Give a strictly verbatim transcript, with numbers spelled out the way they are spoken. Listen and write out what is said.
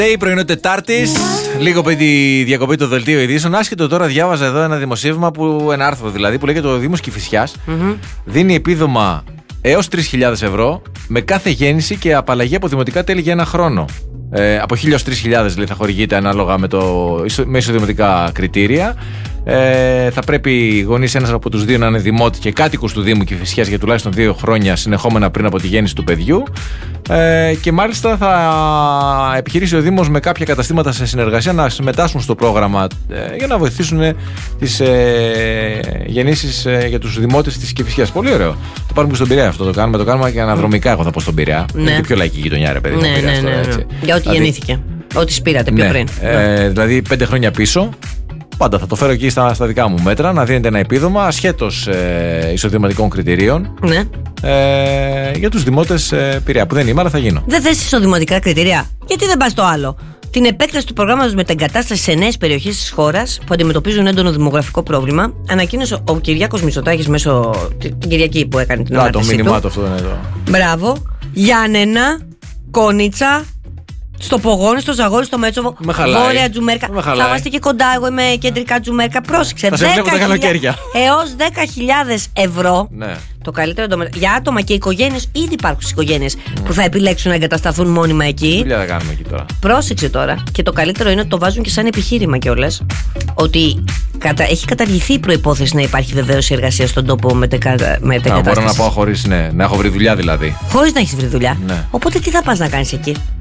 Η πρωινό Τετάρτης, λίγο πριν τη διακοπή του δελτίου ειδήσεων. Άσχετο τώρα, διάβαζα εδώ ένα δημοσίευμα, που, ένα άρθρο δηλαδή, που λέγεται: ο Δήμος Κηφισιάς mm-hmm. δίνει επίδομα έως τρεις χιλιάδες ευρώ με κάθε γέννηση και απαλλαγή από δημοτικά τέλη για ένα χρόνο. Ε, από χίλια έως τρεις χιλιάδες λέει, θα χορηγείται ανάλογα με, το, με ισοδημοτικά κριτήρια. Ε, θα πρέπει οι γονείς ένας από τους δύο να είναι δημότη και κάτοικος του Δήμου Κηφισιάς για τουλάχιστον δύο χρόνια συνεχόμενα πριν από τη γέννηση του παιδιού. Ε, και μάλιστα θα επιχειρήσει ο Δήμος με κάποια καταστήματα σε συνεργασία να συμμετάσχουν στο πρόγραμμα ε, για να βοηθήσουν τις ε, γεννήσεις ε, για τους δημότες της Κηφισιάς. Πολύ ωραίο. Το πάρουμε και στον Πειραιά αυτό το κάνουμε. Το κάνουμε και αναδρομικά, εγώ θα πω στον Πειραιά. Ναι. Είναι και πιο λαϊκή γειτονιά, ρε παιδί. Ναι, ναι, ναι, ναι, ναι. Για ό,τι δηλαδή, γεννήθηκε. Ό,τι σπήρατε πιο ναι, πριν. Ε, δηλαδή πέντε χρόνια πίσω. Πάντα θα το φέρω εκεί στα, στα δικά μου μέτρα, να δίνετε ένα επίδομα ασχέτως ε, εισοδηματικών κριτηρίων. Ναι. Ε, για τους δημότες ε, Πειραιά, που δεν είμαι, αλλά θα γίνω. Δεν θες εισοδηματικά κριτήρια? Γιατί δεν πας στο άλλο? Την επέκταση του προγράμματος μετεγκατάστασης σε νέες περιοχές της χώρας που αντιμετωπίζουν έντονο δημογραφικό πρόβλημα, ανακοίνωσε ο Κυριάκος Μητσοτάκης μέσω την Κυριακή που έκανε την ανάρτησή του. Το μήνυμά του αυτό είναι εδώ. Μπράβο. Γιάννενα, Κόνιτσα, στο Πογόνι, στο Ζαγόρι, στο Μέτσοβο, Βόρεια Τζουμέρκα. Θα είμαστε και κοντά. Εγώ είμαι κεντρικά Τζουμέρκα. Πρόσεξε. Θα σε βλέπω τα καλοκαίρια. Έως δέκα χιλιάδες ευρώ. Ναι. Το καλύτερο για άτομα και οικογένειες. Ήδη υπάρχουν οικογένειες mm. που θα επιλέξουν να εγκατασταθούν μόνιμα εκεί. Τι δουλειά θα κάνουμε εκεί τώρα? Πρόσεξε τώρα. Και το καλύτερο είναι ότι το βάζουν και σαν επιχείρημα κιόλας. Ότι κατα... έχει καταργηθεί η προϋπόθεση να υπάρχει βεβαίως η εργασία στον τόπο μετεγκατάστασης. Μπορώ να πάω χωρίς, ναι, να έχω βρει δουλειά δηλαδή. Χωρίς να έχεις βρει δουλειά. Ναι. Οπότε τι θα πας να κάνεις εκεί?